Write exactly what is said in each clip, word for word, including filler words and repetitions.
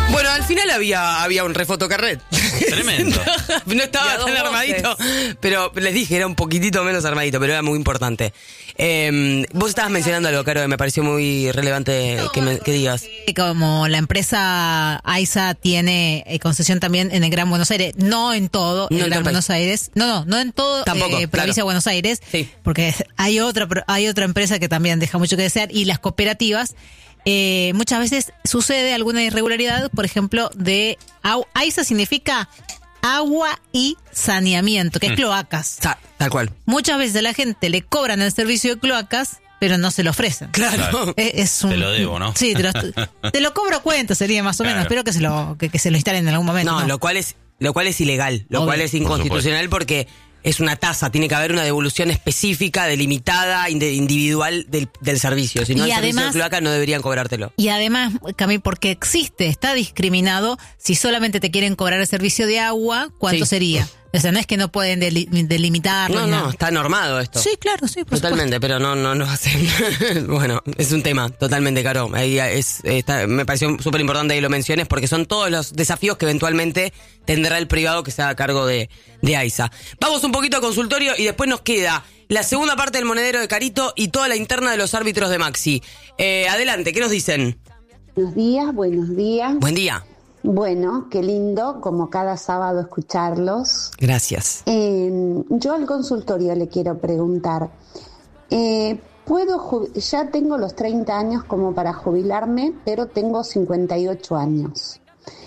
Bueno, al final había, había un refotocarret. Tremendo. No estaba tan armadito, pero les dije, era un poquitito menos armadito, pero era muy importante. Eh, vos estabas mencionando algo, Caro, que me pareció muy relevante que, me, que digas. Como la empresa AISA tiene eh, concesión también en el Gran Buenos Aires, no en todo No el en Gran todo el Buenos Aires, no, no, no en todo Tampoco, eh, provincia claro. de Buenos Aires, Sí. porque hay otra, hay otra empresa que también deja mucho que desear, y las cooperativas. Eh, muchas veces sucede alguna irregularidad, por ejemplo, de au- AISA significa agua y saneamiento, que es cloacas. Ta- tal cual. Muchas veces a la gente le cobran el servicio de cloacas, pero no se lo ofrecen. Claro. Es, es un, Te lo debo, ¿no? Sí, te lo, te lo cobro a cuenta, sería más o menos. Claro. Espero que se lo que, que se lo instalen en algún momento. No, No, lo cual es lo cual es ilegal, lo Obvio. cual es inconstitucional porque es una tasa, tiene que haber una devolución específica, delimitada, inde- individual del, del servicio. Si no, Y el servicio además- de cloaca no deberían cobrártelo. Y además, Cami, porque existe, está discriminado, si solamente te quieren cobrar el servicio de agua, ¿cuánto Sí. sería? O sea, no es que no pueden deli- delimitarlo. No, ni no, nada. está normado esto. Sí, claro, sí, por Totalmente, pero no no no hacen. Bueno, es un tema totalmente caro. Ahí es, está, me pareció súper importante que lo menciones porque son todos los desafíos que eventualmente tendrá el privado que se haga cargo de, de AISA. Vamos un poquito a consultorio y después nos queda la segunda parte del monedero de Carito y toda la interna de los árbitros de Maxi. Eh, adelante, ¿qué nos dicen? Buenos días, buenos días. Buen día. Bueno, qué lindo, como cada sábado escucharlos. Gracias. Eh, yo al consultorio le quiero preguntar, eh, puedo ju- ya tengo los treinta años como para jubilarme, pero tengo cincuenta y ocho años.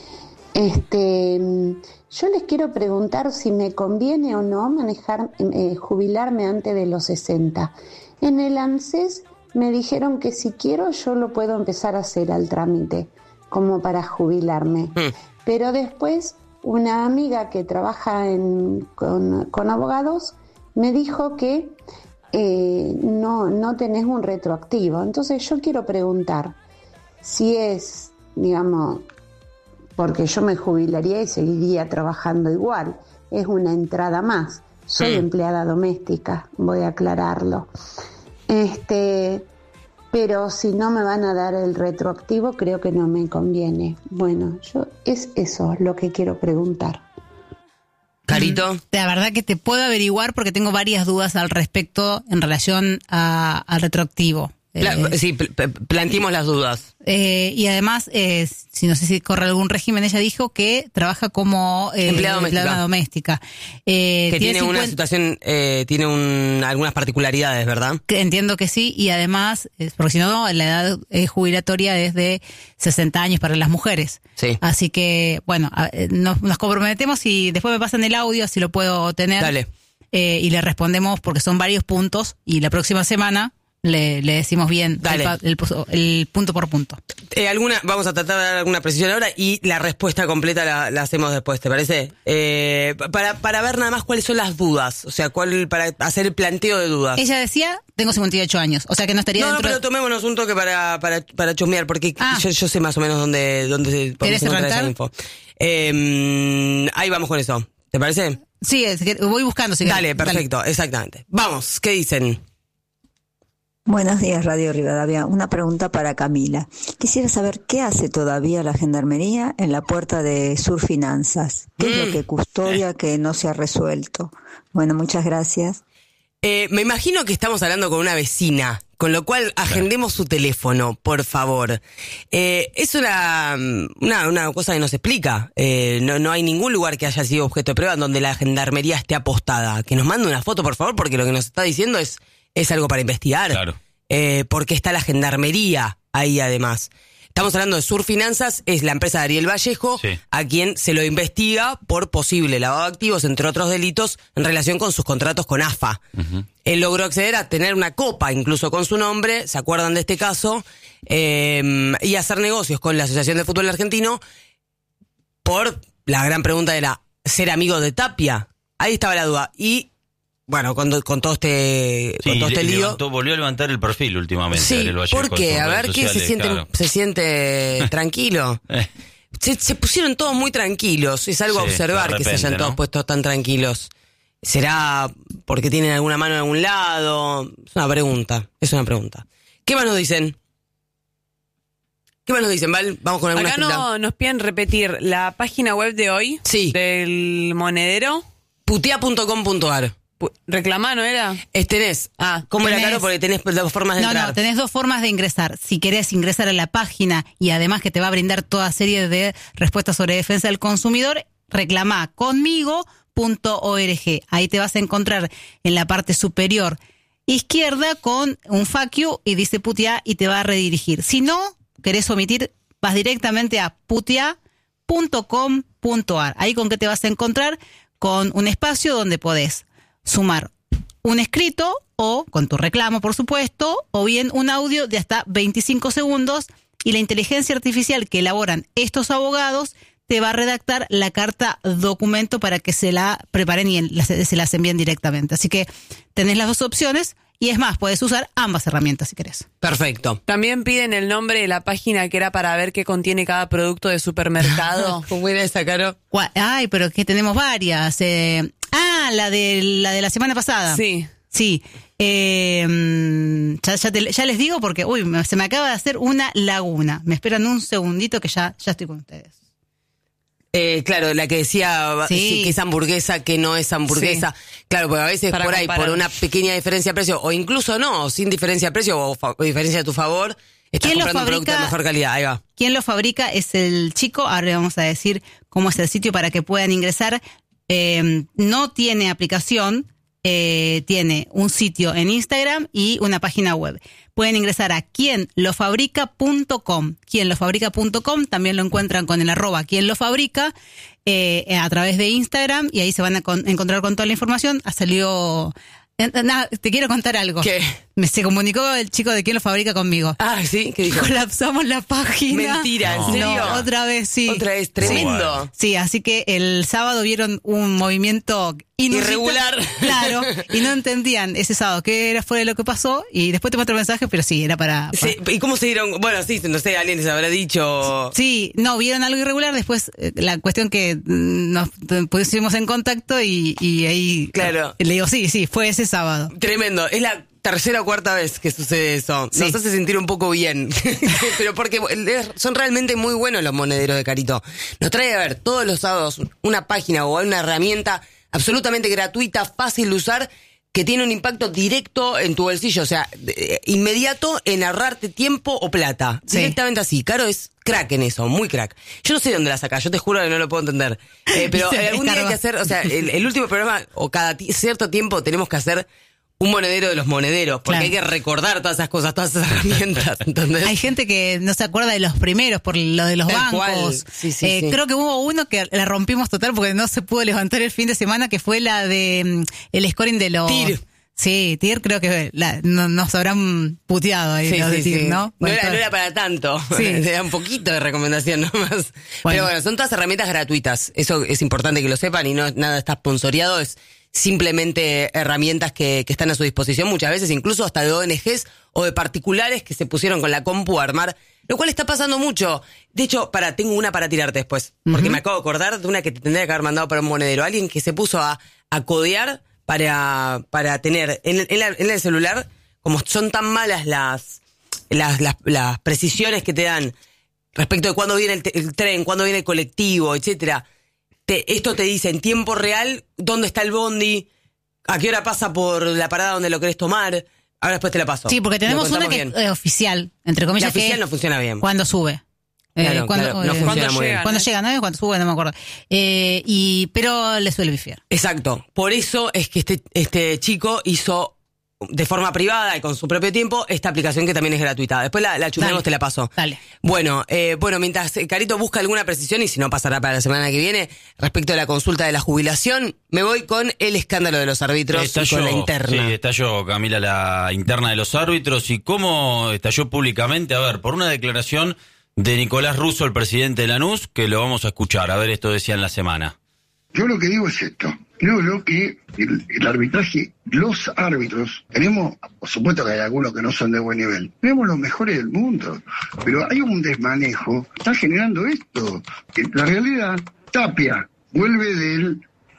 Este, yo les quiero preguntar si me conviene o no manejar, eh, jubilarme antes de los sesenta. En el ANSES me dijeron que si quiero yo lo puedo empezar a hacer al trámite, como para jubilarme. Mm. Pero después una amiga que trabaja en, con, con abogados me dijo que eh, no, no tenés un retroactivo. Entonces yo quiero preguntar si es, digamos, porque yo me jubilaría y seguiría trabajando igual, es una entrada más. Soy Mm. empleada doméstica, voy a aclararlo. Este, pero si no me van a dar el retroactivo, creo que no me conviene. Bueno, yo es eso lo que quiero preguntar. Carito. La verdad que te puedo averiguar porque tengo varias dudas al respecto en relación a- al retroactivo. Pla- Eh, sí, pl- pl- planteemos las dudas. eh, y además, eh, si no sé si corre algún régimen, ella dijo que trabaja como eh, Empleada doméstica. empleada doméstica. Eh, Que tiene una cincuenta situación, eh, tiene un, algunas particularidades, ¿verdad? que entiendo que sí, y además, eh, porque si no, la edad eh, jubilatoria es de sesenta años para las mujeres. Sí. Así que, bueno, a- eh, nos, nos comprometemos y después me pasan el audio, así lo puedo tener. Dale. Eh, y le respondemos porque son varios puntos y la próxima semana le, le decimos bien Dale. el, pa- el pu- el punto por punto. Eh, alguna, vamos a tratar de dar alguna precisión ahora y la respuesta completa la, la hacemos después, ¿te parece? Eh, para, para ver nada más cuáles son las dudas, o sea, cuál, para hacer el planteo de dudas. Ella decía, tengo cincuenta y ocho años, o sea que no estaría No, no, dentro... pero tomémonos un toque para, para, para chusmear, porque Ah. yo, yo sé más o menos dónde, dónde se- podemos ¿Querés encontrar esa arrancar? info. Eh, ahí vamos con eso, ¿te parece? Sí, es que voy buscando. Si Dale, querés. perfecto, exactamente. Vamos, ¿qué dicen? Buenos días, Radio Rivadavia. Una pregunta para Camila. Quisiera saber qué hace todavía la Gendarmería en la puerta de Sur Finanzas. ¿Qué es Mm. lo que custodia que no se ha resuelto? Bueno, muchas gracias. Eh, me imagino que estamos hablando con una vecina, con lo cual agendemos su teléfono, por favor. Eh, es una, una, una cosa que no se explica. Eh, no, no hay ningún lugar que haya sido objeto de prueba donde la gendarmería esté apostada. Que nos mande una foto, por favor, porque lo que nos está diciendo es, es algo para investigar. Claro. Eh, porque está la gendarmería ahí además. Estamos hablando de Sur Finanzas, es la empresa de Ariel Vallejo, Sí. a quien se lo investiga por posible lavado de activos, entre otros delitos, en relación con sus contratos con A F A. Ujú. Él logró acceder a tener una copa, incluso con su nombre, ¿se acuerdan de este caso? Eh, y hacer negocios con la Asociación de Fútbol Argentino por la gran pregunta era, ¿ser amigo de Tapia? Ahí estaba la duda. Y, bueno, con, con todo este, Sí, con todo este le- lío... levantó- volvió a levantar el perfil últimamente. Sí, Ariel Vallejo, ¿por qué? en sus A ver, redes ¿qué se sociales, siente, claro. se siente tranquilo? Eh, Se, se pusieron todos muy tranquilos. Es algo Sí, a observar de que se repente, hayan todos ¿no? puestos tan tranquilos. ¿Será porque tienen alguna mano en algún lado? Es una pregunta, es una pregunta. ¿Qué más nos dicen? ¿Qué más nos dicen, Val? Vamos con alguna Acá no, nos piden repetir la página web de hoy. Sí. Del monedero. putea punto com punto ar. Reclamá, ¿no era? Es, tenés. Ah, ¿Cómo tenés, era, Caro? Porque tenés dos formas de no, entrar. No, tenés dos formas de ingresar. Si querés ingresar a la página y además que te va a brindar toda serie de respuestas sobre defensa del consumidor, reclamá conmigo punto org. Ahí te vas a encontrar en la parte superior izquierda con un fuck you y dice putea y te va a redirigir. Si no querés omitir, vas directamente a putea punto com punto ar. Ahí con qué te vas a encontrar, con un espacio donde podés sumar un escrito o con tu reclamo, por supuesto, o bien un audio de hasta veinticinco segundos y la inteligencia artificial que elaboran estos abogados te va a redactar la carta documento para que se la preparen y se las envíen directamente. Así que tenés las dos opciones y es más, puedes usar ambas herramientas si querés. Perfecto. También piden el nombre de la página que era para ver qué contiene cada producto de supermercado. ¿Cómo era esa, Caro? Ay, pero que tenemos varias. Eh, ah, la de la de la semana pasada. Sí. Sí. Eh, ya, ya, te, ya les digo porque, uy, se me acaba de hacer una laguna. Me esperan un segundito que ya, ya estoy con ustedes. Eh, claro, la que decía Sí. que es hamburguesa, que no es hamburguesa. Sí. Claro, porque a veces Para por ahí, comparar. por una pequeña diferencia de precio, o incluso no, sin diferencia de precio o, fa- o diferencia a tu favor, estás ¿Quién lo comprando un producto de fabrica? mejor calidad. Ahí va. Quien lo fabrica es el chico. Ahora le vamos a decir cómo es el sitio para que puedan ingresar. Eh, no tiene aplicación, eh, tiene un sitio en Instagram y una página web. Pueden ingresar a quien lo fabrica punto com. quien lo fabrica punto com, también lo encuentran con el arroba quien lo fabrica eh, a través de Instagram y ahí se van a con- encontrar con toda la información. Ha salido... eh, nada, te quiero contar algo. ¿Qué? Me se comunicó el chico de quien lo fabrica conmigo. Ah, sí, ¿qué dijo? Colapsamos la página. Mentira, ¿en No. serio? No, otra vez, sí. Otra vez, tremendo. Sí, así que el sábado vieron un movimiento inusitado. Irregular. Claro, y no entendían ese sábado qué era fue lo que pasó y después te muestro el mensaje, pero sí, era para... Sí, ¿y cómo se dieron? Bueno, sí, no sé, alguien les habrá dicho... Sí, no, vieron algo irregular, después eh, la cuestión que mm, nos pusimos en contacto y, y ahí... Claro. Le digo, sí, sí, fue ese sábado. Tremendo, es la tercera o cuarta vez que sucede eso. Sí. Nos hace sentir un poco bien. Pero porque son realmente muy buenos los monederos de Carito. Nos trae a ver todos los sábados una página o una herramienta absolutamente gratuita, fácil de usar, que tiene un impacto directo en tu bolsillo. O sea, de- inmediato en ahorrarte tiempo o plata. Sí. Directamente así. Caro es crack en eso, muy crack. Yo no sé de dónde la saca, yo te juro que no lo puedo entender. Eh, pero Se eh, algún día hay descarga. que hacer, o sea, el, el último programa o cada ti- cierto tiempo tenemos que hacer un monedero de los monederos, porque Claro. hay que recordar todas esas cosas, todas esas herramientas, ¿entendés? Hay gente que no se acuerda de los primeros por lo de los Tal bancos. cual. Sí, sí, Eh, sí. Creo que hubo uno que la rompimos total porque no se pudo levantar el fin de semana, que fue la de mm, el scoring de los... TIR. Sí, TIR creo que la- no, nos habrán puteado ahí Sí, los de sí, TIR, sí. ¿no? No Bueno, era, todo- no era para tanto. Sí. Te da un poquito de recomendación nomás. Pero bueno, son todas herramientas gratuitas. Eso es importante que lo sepan y no nada está sponsoreado. Es simplemente herramientas que, que están a su disposición, muchas veces incluso hasta de O N Ges o de particulares que se pusieron con la compu a armar, lo cual está pasando mucho. De hecho, para, tengo una para tirarte después, porque Ujú. me acabo de acordar de una que te tendría que haber mandado para un monedero. Alguien que se puso a, a codear para, para tener en, en, la- en el celular, como son tan malas las, las, las, las precisiones que te dan respecto de cuándo viene el, te- el tren, cuándo viene el colectivo, etcétera. Te, esto te dice en tiempo real dónde está el bondi, a qué hora pasa por la parada donde lo querés tomar. Ahora después te la paso. Sí, porque Lo tenemos una contamos que bien. es eh, oficial, entre La comillas, oficial que no funciona bien. cuando sube. Eh, Claro, cuando, claro, no eh, funciona cuando muy bien. llegan, Cuando ¿eh? llega, ¿no? Cuando sube, no me acuerdo. Eh, y, pero le suele bifiar. Exacto. Por eso es que este, este chico hizo de forma privada y con su propio tiempo esta aplicación que también es gratuita. Después la, la chusmeamos, Dale. te la paso. Dale. Bueno, eh, bueno, mientras Carito busca alguna precisión, y si no pasará para la semana que viene, respecto a la consulta de la jubilación, me voy con el escándalo de los árbitros y con la interna. Sí, estalló, Camila, la interna de los árbitros. ¿Y cómo estalló públicamente? A ver, por una declaración de Nicolás Russo, el presidente de Lanús, que lo vamos a escuchar. A ver, esto decía en la semana. Yo lo que digo es esto. Creo yo que el, el arbitraje, los árbitros, tenemos, por supuesto que hay algunos que no son de buen nivel, tenemos los mejores del mundo, pero hay un desmanejo, está generando esto. Que la realidad, Tapia vuelve del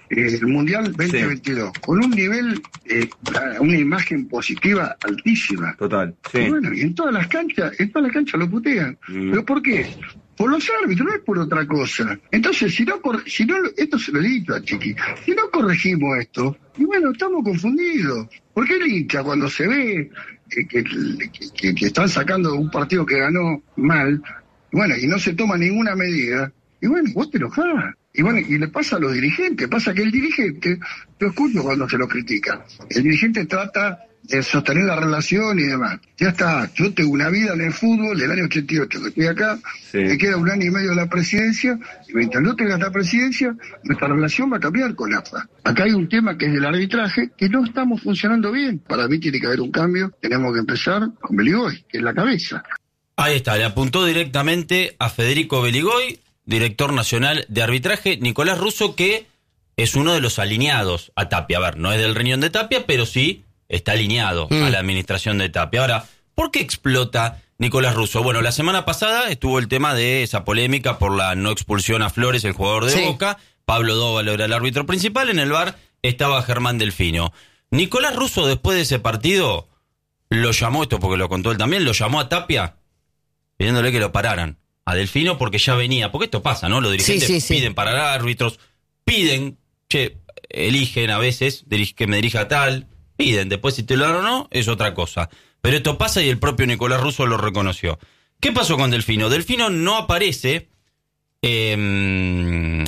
eh, el Mundial veinte veintidós, sí. con un nivel, eh, una imagen positiva altísima. Total, sí. Y bueno, y en todas las canchas, en todas las canchas lo putean. Mm. ¿Pero por qué? Por los árbitros, no es por otra cosa. Entonces, si no, si no esto se lo he dicho a Chiqui, si no corregimos esto, y bueno, estamos confundidos. ¿Por qué el hincha cuando se ve que, que, que, que están sacando un partido que ganó mal, bueno, y no se toma ninguna medida, y bueno, vos te enojás? Y bueno, y le pasa a los dirigentes, pasa que el dirigente, yo escucho cuando se lo critica, el dirigente trata de sostener la relación y demás. Ya está, yo tengo una vida en el fútbol del año ochenta y ocho que estoy acá, sí. me queda un año y medio de la presidencia, y mientras no tengas la presidencia, nuestra relación va a cambiar con A F A. Acá hay un tema que es el arbitraje, que no estamos funcionando bien. Para mí tiene que haber un cambio, tenemos que empezar con Beligoy, que es la cabeza. Ahí está, le apuntó directamente a Federico Beligoy, director nacional de arbitraje, Nicolás Russo, que es uno de los alineados a Tapia. A ver, no es del riñón de Tapia, pero sí está alineado mm. a la administración de Tapia. Ahora, ¿por qué explota Nicolás Russo? Bueno, la semana pasada estuvo el tema de esa polémica por la no expulsión a Flores, el jugador de sí. Boca. Pablo Dóvalo era el árbitro principal. En el V A R estaba Germán Delfino. Nicolás Russo, después de ese partido, lo llamó, esto porque lo contó él también, lo llamó a Tapia pidiéndole que lo pararan a Delfino porque ya venía. Porque esto pasa, ¿no? Los dirigentes sí, sí, sí. piden parar a árbitros, piden, che, eligen a veces que me dirija tal, piden, después si te lo dan o no, es otra cosa. Pero esto pasa y el propio Nicolás Russo lo reconoció. ¿Qué pasó con Delfino? Delfino no aparece eh, en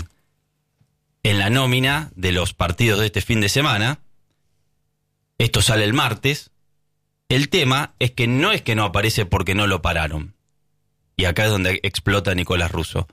la nómina de los partidos de este fin de semana. Esto sale el martes. El tema es que no es que no aparece porque no lo pararon. Y acá es donde explota Nicolás Russo.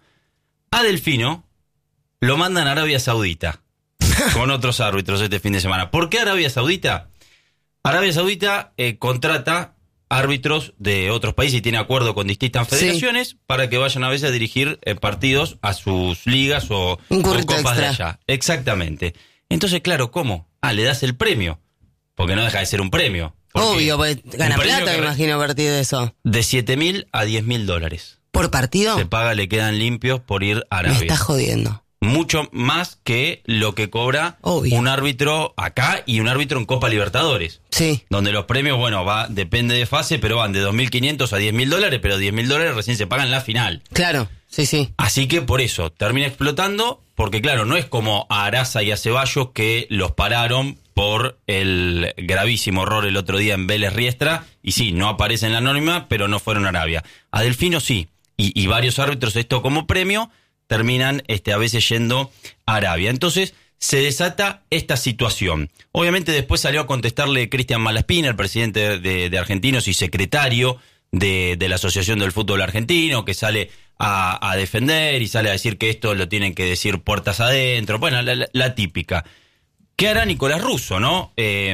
A Delfino lo mandan a Arabia Saudita con otros árbitros este fin de semana. ¿Por qué Arabia Saudita? Arabia Saudita eh, contrata árbitros de otros países y tiene acuerdo con distintas federaciones sí. para que vayan a veces a dirigir eh, partidos a sus ligas o, o copas extra. de allá. Exactamente. Entonces, claro, ¿cómo? Ah, le das el premio. Porque no deja de ser un premio. Obvio, pues gana plata, me imagino, a partir de eso. De siete mil a diez mil dólares. ¿Por partido? Se paga, le quedan limpios por ir a Arabia. Me estás jodiendo. Mucho más que lo que cobra Obvio. un árbitro acá y un árbitro en Copa Libertadores. Sí. Donde los premios, bueno, va depende de fase, pero van de dos mil quinientos a diez mil dólares, pero diez mil dólares recién se pagan en la final. Claro, sí, sí. Así que por eso, termina explotando, porque claro, no es como a Araza y a Ceballos que los pararon por el gravísimo error el otro día en Vélez Riestra, y sí, no aparece en la anónima, pero no fueron a Arabia. A Delfino sí, y, y varios árbitros, esto como premio, terminan este, a veces yendo a Arabia. Entonces se desata esta situación. Obviamente después salió a contestarle Cristian Malaspina, el presidente de, de, de Argentinos y secretario de, de la Asociación del Fútbol Argentino, que sale a, a defender y sale a decir que esto lo tienen que decir puertas adentro. Bueno, la, la, la típica. ¿Qué hará Nicolás Russo, no?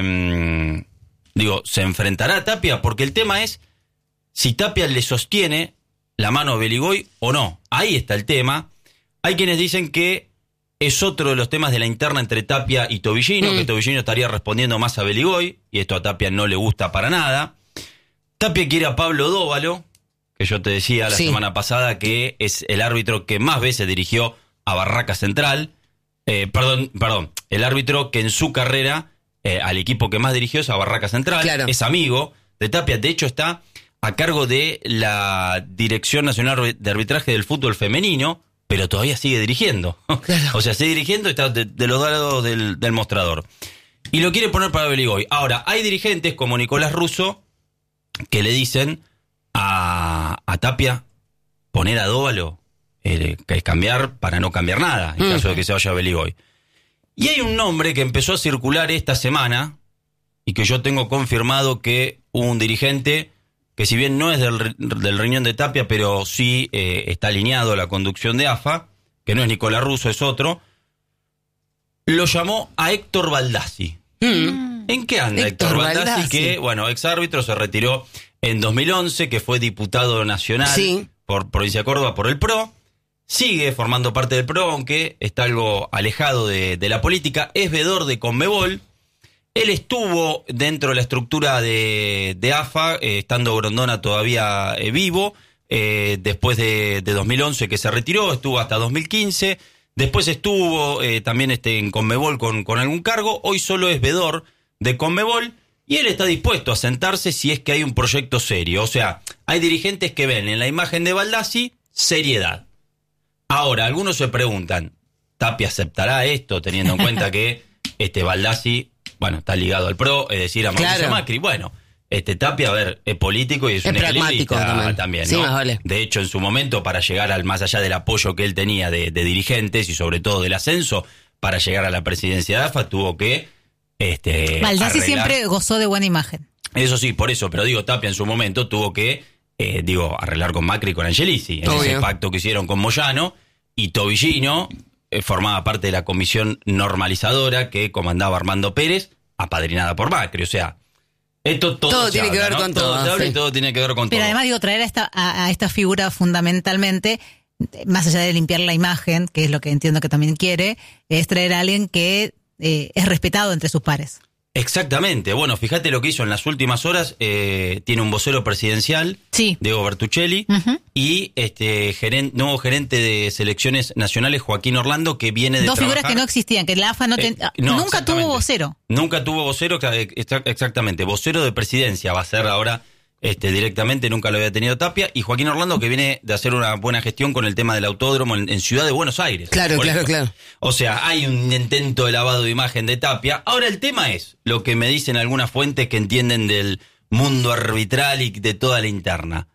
Eh, digo, ¿se enfrentará a Tapia? Porque el tema es si Tapia le sostiene la mano a Beligoy o no. Ahí está el tema. Hay quienes dicen que es otro de los temas de la interna entre Tapia y Tobillino, mm. que Tobillino estaría respondiendo más a Beligoy, y esto a Tapia no le gusta para nada. Tapia quiere a Pablo Dóvalo, que yo te decía la sí. semana pasada que es el árbitro que más veces dirigió a Barraca Central. Eh, perdón, perdón, el árbitro que en su carrera eh, al equipo que más dirigió es a Barraca Central, claro. es amigo de Tapia, de hecho está a cargo de la Dirección Nacional de Arbitraje del Fútbol Femenino, pero todavía sigue dirigiendo. Claro. O sea, sigue dirigiendo, está de, de los lados del, del mostrador. Y lo quiere poner para Beligoy. Ahora, hay dirigentes como Nicolás Russo que le dicen a, a Tapia poner a Dóvalo, eh, que es cambiar para no cambiar nada, en mm. caso de que se vaya a Beligoy. Y hay un nombre que empezó a circular esta semana y que yo tengo confirmado que un dirigente que si bien no es del, del riñón de Tapia, pero sí eh, está alineado a la conducción de A F A, que no es Nicolás Russo, es otro, lo llamó a Héctor Baldassi. Mm. ¿En qué anda Héctor, Héctor Baldassi? Baldassi? Que, bueno, ex árbitro, se retiró en dos mil once, que fue diputado nacional sí. por Provincia de Córdoba por el P R O, sigue formando parte del P R O, aunque está algo alejado de, de la política, es vedor de Conmebol. Él estuvo dentro de la estructura de, de A F A, eh, estando Grondona todavía eh, vivo, eh, después de, de dos mil once que se retiró, estuvo hasta dos mil quince, Después estuvo eh, también este, en Conmebol con, con algún cargo. Hoy solo es vedor de Conmebol y él está dispuesto a sentarse si es que hay un proyecto serio. O sea, hay dirigentes que ven en la imagen de Baldassi seriedad. Ahora, algunos se preguntan, ¿Tapia aceptará esto teniendo en cuenta que este Baldassi, bueno, está ligado al P R O, es decir, a Mauricio Claro. Macri? Bueno, este Tapia, a ver, es político y es, Es un pragmático equilibrista también. también, Sí, ¿no? más vale. De hecho, en su momento, para llegar al más allá del apoyo que él tenía de, de dirigentes y sobre todo del ascenso, para llegar a la presidencia de A F A, tuvo que este, Baldassi arreglar- siempre gozó de buena imagen. Eso sí, por eso, pero digo, Tapia en su momento tuvo que, eh, digo, arreglar con Macri y con Angelici, en ese Obvio. pacto que hicieron con Moyano, y Tobillino eh, formaba parte de la comisión normalizadora que comandaba Armando Pérez, apadrinada por Macri, o sea, esto todo, Todo se tiene que habla, ver ¿no? con todo. todo, se habla y sí. todo tiene que ver con Pero todo. además, digo, traer a esta, a, a esta figura fundamentalmente, más allá de limpiar la imagen, que es lo que entiendo que también quiere, es traer a alguien que eh, es respetado entre sus pares. Exactamente. Bueno, fíjate lo que hizo en las últimas horas. Eh, tiene un vocero presidencial, Sí. Diego Bertuccelli, Ujú. y este geren- nuevo gerente de selecciones nacionales, Joaquín Orlando, que viene de Dos figuras trabajar- que no existían, que la A F A no, ten- Eh, no, nunca exactamente. tuvo vocero. Nunca tuvo vocero, que- exa- exactamente, vocero de presidencia va a ser ahora este, directamente, nunca lo había tenido Tapia, y Joaquín Orlando, que viene de hacer una buena gestión con el tema del autódromo en, en Ciudad de Buenos Aires. Claro, Por claro, eso. claro. O sea, hay un intento de lavado de imagen de Tapia. Ahora el tema es, lo que me dicen algunas fuentes que entienden del mundo arbitral y de toda la interna.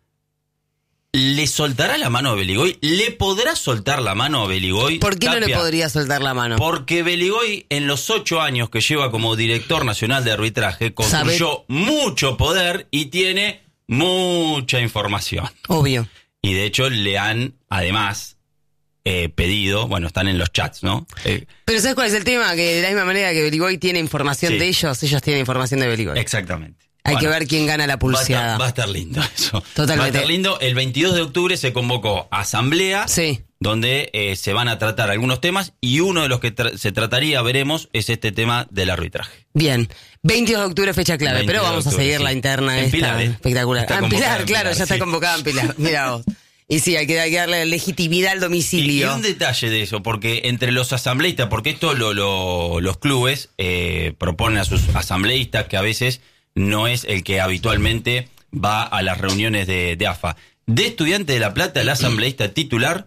¿Le soltará la mano a Beligoy? ¿Le podrá soltar la mano a Beligoy? ¿Por qué no le Tapia? podría soltar la mano? Porque Beligoy, en los ocho años que lleva como director nacional de arbitraje, construyó mucho poder y tiene mucha información. Obvio. Y de hecho le han, además, eh, pedido, bueno, están en los chats, ¿no? Eh, Pero ¿sabes cuál es el tema? Que de la misma manera que Beligoy tiene información Sí. de ellos, ellos tienen información de Beligoy. exactamente. Hay Bueno, que ver quién gana la Va a, pulseada. estar, va a estar lindo eso. Totalmente. Va a estar lindo. El veintidós de octubre se convocó asamblea, Sí. donde eh, se van a tratar algunos temas, y uno de los que tra- se trataría, veremos, es este tema del arbitraje. Bien. veintidós de octubre, fecha clave, veintidós pero de vamos a octubre, seguir sí. la interna En esta. Pilar, ¿eh? Espectacular. Está Ah, en convocada Pilar, en claro, Pilar, ya está sí. convocada en Pilar. Mira vos. Y sí, hay que, hay que darle legitimidad al Y, y domicilio. un detalle de eso, porque entre los asambleístas, porque esto lo, lo- los clubes eh, proponen a sus asambleístas, que a veces no es el que habitualmente va a las reuniones de, de A F A. De Estudiantes de La Plata, el asambleísta titular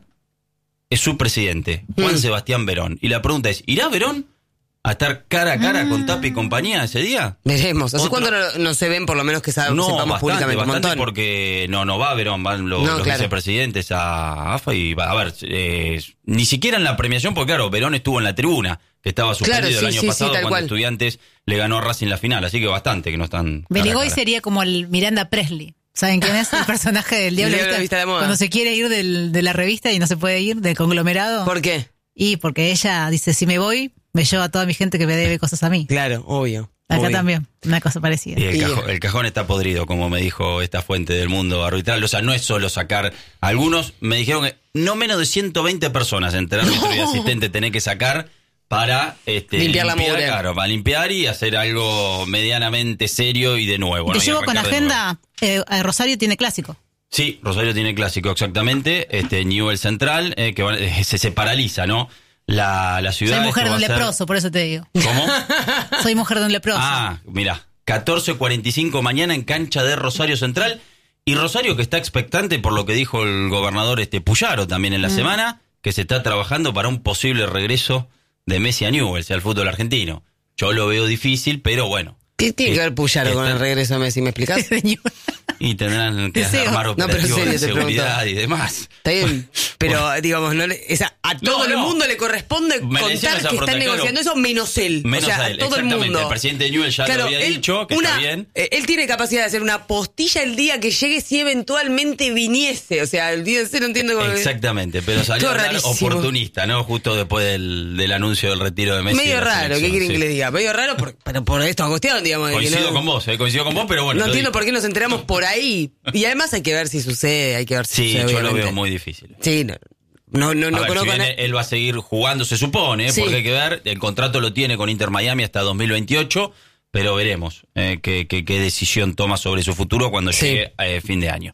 es su presidente, Juan Mm. Sebastián Verón. Y la pregunta es, ¿irá Verón a estar cara a cara con Tapia y compañía ese día? Veremos. ¿Hace Otro- cuánto no, no se ven, por lo menos que sab- No, sepamos bastante, públicamente? Un bastante, montón. porque no, no va Verón, van los, No, los claro. vicepresidentes a A F A y va a ver, eh, ni siquiera en la premiación, porque claro, Verón estuvo en la tribuna, que estaba suspendido Claro, sí, el año sí, sí, pasado tal cuando cual. Estudiantes le ganó a Racing la final, así que bastante que no están. cara a Beligoy cara. sería como el Miranda Presley. ¿Saben quién es? El personaje del Diablo El Diablo Vista- Vista de Moda. Cuando se quiere ir del- de la revista y no se puede ir, del conglomerado. ¿Por qué? Y porque ella dice, si me voy, me llevo a toda mi gente que me debe cosas a mí. Claro, obvio. Acá obvio. también, una cosa parecida. Y el, Y- cajón, el cajón está podrido, como me dijo esta fuente del mundo arbitral. O sea, no es solo sacar. Algunos me dijeron que no menos de ciento veinte personas entre árbitro y asistente tenés que sacar para este, Limpiar la mugre. claro, para limpiar y hacer algo medianamente serio y de nuevo. Te ¿no? Y llevo con arrancar de nuevo. agenda, eh, a Rosario tiene clásico. Sí, Rosario tiene clásico, exactamente. Este Newell Central, eh, que va- eh, se, se paraliza, ¿no? La, la ciudad. Soy mujer esto de un va a ser- leproso, por eso te digo. ¿Cómo? Soy mujer de un leproso. Ah, mira, catorce cuarenta y cinco mañana en cancha de Rosario Central. Y Rosario que está expectante por lo que dijo el gobernador este Puyaro también en la semana, que se está trabajando para un posible regreso de Messi a Newell's, al fútbol argentino. Yo lo veo difícil, pero bueno. ¿Qué tiene que Eh, ver Puyaro con está- el regreso de Messi? ¿Me explicás? Y tendrán que Deseo. armar No, pero en operativos serio de te seguridad pregunto. y demás. Está bien, pero digamos, no le- esa, a todo No, el no. mundo le corresponde Me le hicieron contar esa que pregunta, están claro. negociando eso menos él. Menos o sea, a él, todo el exactamente. mundo. El presidente de Newell's ya Claro, lo había él- dicho, que una- está bien. eh, Él tiene capacidad de hacer una postilla el día que llegue si eventualmente viniese. O sea, el día de no entiendo cómo. Exactamente, pero salió Todo a hablar rarísimo. oportunista, ¿no? Justo después del, del anuncio del retiro de Messi. Medio de la raro, ¿qué selección, quieren sí. que les diga? Medio raro, por, pero por esta cuestión, digamos. de que Coincido no, con vos, eh, coincido con vos, pero bueno. no lo entiendo digo. por qué nos enteramos por ahí. Y además hay que ver si sucede, hay que ver si Sí, sucede. yo lo obviamente. veo muy difícil. Sí, no, no, no, A no ver, conozco si a bien na- él va a seguir jugando, se supone, ¿eh? Sí. Porque hay que ver, el contrato lo tiene con Inter Miami hasta dos mil veintiocho, pero veremos eh, qué, qué, qué decisión toma sobre su futuro cuando Sí. llegue eh, fin de año.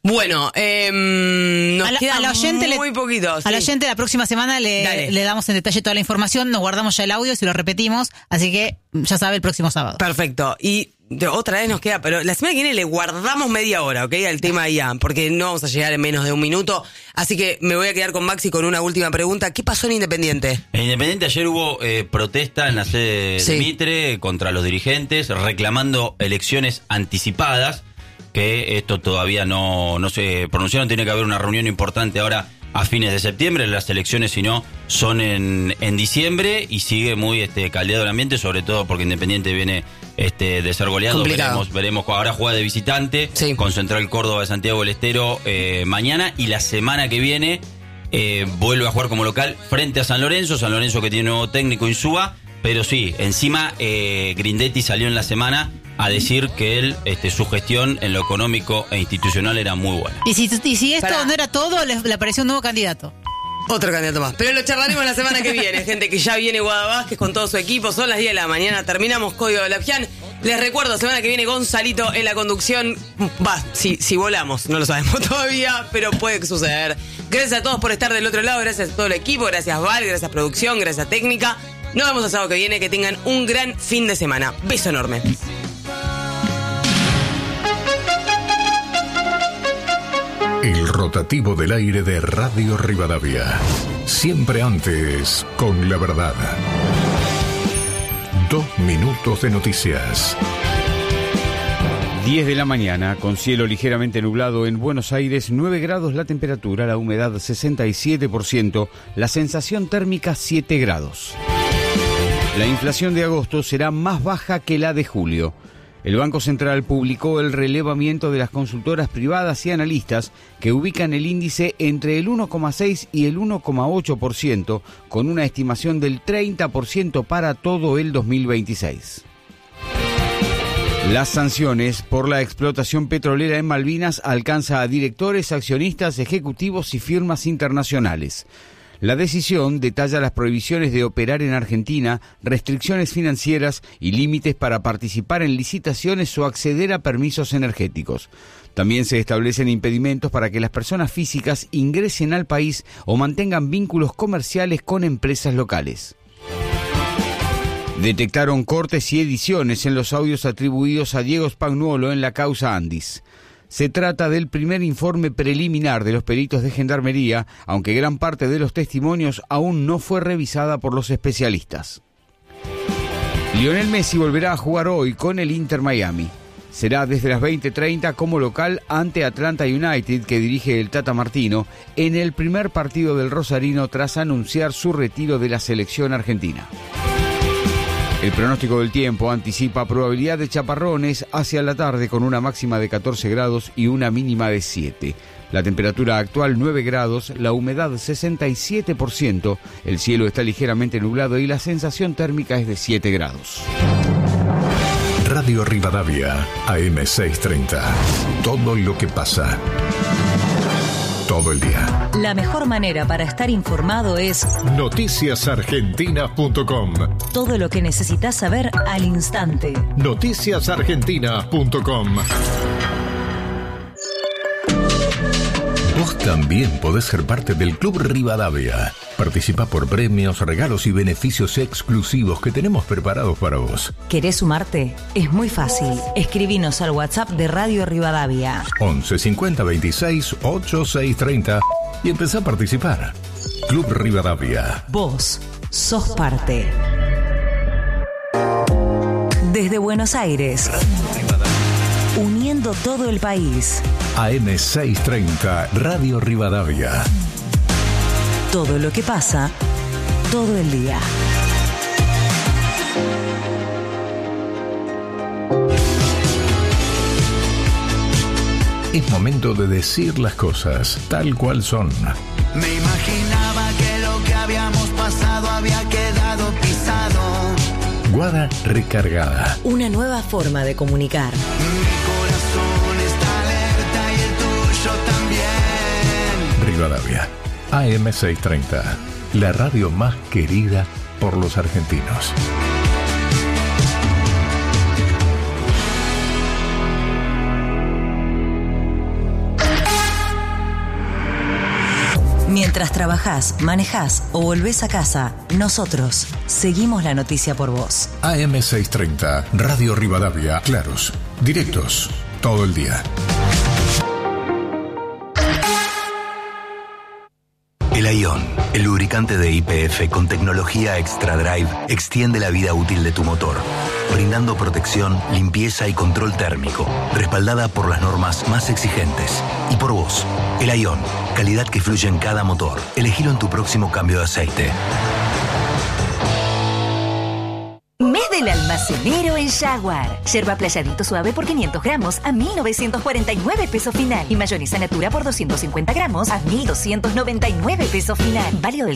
Bueno, eh, nos a la, queda a la oyente muy le, poquito. A la Sí. oyente la próxima semana le, le damos en detalle toda la información, nos guardamos ya el audio si lo repetimos, así que ya sabe el próximo sábado. Perfecto. Y de, otra vez nos queda, pero la semana que viene le guardamos media hora, ¿ok? Al tema I A, porque no vamos a llegar en menos de un minuto. Así que me voy a quedar con Maxi con una última pregunta. ¿Qué pasó en Independiente? En Independiente ayer hubo eh, protesta en la sede Sí. de Mitre contra los dirigentes, reclamando elecciones anticipadas, que esto todavía no, no se pronunciaron. Tiene que haber una reunión importante ahora a fines de septiembre. Las elecciones, si no, son en, en diciembre, y sigue muy este caldeado el ambiente, sobre todo porque Independiente viene este de ser goleado. Complicado. Veremos, veremos. Ahora juega de visitante Sí. con Central Córdoba de Santiago del Estero eh, mañana, y la semana que viene eh, vuelve a jugar como local frente a San Lorenzo. San Lorenzo que tiene nuevo técnico, Insúa. Pero sí, encima eh, Grindetti salió en la semana a decir que él, este, su gestión en lo económico e institucional era muy buena. Y si, y si esto Pará. no era todo, le, le apareció un nuevo candidato. Otro candidato más. Pero lo charlaremos la semana que viene, gente, que ya viene Guada Vázquez con todo su equipo. Son las diez de la mañana, terminamos Código de la Fian. Les recuerdo, semana que viene Gonzalito en la conducción. Va, si, si volamos, no lo sabemos todavía, pero puede suceder. Gracias a todos por estar del otro lado, gracias a todo el equipo, gracias Val, gracias producción, gracias técnica. Nos vemos el sábado que viene, que tengan un gran fin de semana. Beso enorme. El rotativo del aire de Radio Rivadavia. Siempre antes, con la verdad. Dos minutos de noticias. diez de la mañana, con cielo ligeramente nublado en Buenos Aires, nueve grados la temperatura, la humedad sesenta y siete por ciento, la sensación térmica siete grados. La inflación de agosto será más baja que la de julio. El Banco Central publicó el relevamiento de las consultoras privadas y analistas que ubican el índice entre el uno coma seis y el uno coma ocho por ciento, con una estimación del treinta por ciento para todo el dos mil veintiséis. Las sanciones por la explotación petrolera en Malvinas alcanza a directores, accionistas, ejecutivos y firmas internacionales. La decisión detalla las prohibiciones de operar en Argentina, restricciones financieras y límites para participar en licitaciones o acceder a permisos energéticos. También se establecen impedimentos para que las personas físicas ingresen al país o mantengan vínculos comerciales con empresas locales. Detectaron cortes y ediciones en los audios atribuidos a Diego Spagnuolo en la causa Andis. Se trata del primer informe preliminar de los peritos de Gendarmería, aunque gran parte de los testimonios aún no fue revisada por los especialistas. Lionel Messi volverá a jugar hoy con el Inter Miami. Será desde las veinte treinta como local ante Atlanta United, que dirige el Tata Martino, en el primer partido del rosarino tras anunciar su retiro de la selección argentina. El pronóstico del tiempo anticipa probabilidad de chaparrones hacia la tarde con una máxima de catorce grados y una mínima de siete. La temperatura actual nueve grados, la humedad sesenta y siete por ciento, el cielo está ligeramente nublado y la sensación térmica es de siete grados. Radio Rivadavia, A M seiscientos treinta. Todo lo que pasa. Todo el día. La mejor manera para estar informado es noticias argentinas punto com. todo lo que necesitas saber al instante. noticias argentinas punto com. Vos también podés ser parte del Club Rivadavia. Participa por premios, regalos y beneficios exclusivos que tenemos preparados para vos. ¿Querés sumarte? Es muy fácil. Escribinos al WhatsApp de Radio Rivadavia. once cincuenta veintiséis ochenta y seis treinta y empezá a participar. Club Rivadavia. Vos sos parte. Desde Buenos Aires. Uniendo todo el país. A M seiscientos treinta, Radio Rivadavia. Todo lo que pasa, todo el día. Es momento de decir las cosas tal cual son. Me imaginaba que lo que habíamos pasado había quedado pisado. Guada recargada. Una nueva forma de comunicar. Mi corazón está alerta y el tuyo también. Rivadavia, A M seiscientos treinta, la radio más querida por los argentinos. Mientras trabajás, manejás o volvés a casa, nosotros seguimos la noticia por vos. A M seiscientos treinta, Radio Rivadavia, claros, directos, todo el día. El Ion, el lubricante de Y P F con tecnología Extra Drive, extiende la vida útil de tu motor, brindando protección, limpieza y control térmico, respaldada por las normas más exigentes. Y por vos, el Ion, calidad que fluye en cada motor. Elegilo en tu próximo cambio de aceite. Mes del almacenero en Jaguar. Yerba playadito suave por quinientos gramos a mil novecientos cuarenta y nueve pesos final. Y mayonesa natura por doscientos cincuenta gramos a mil doscientos noventa y nueve pesos final. Válido del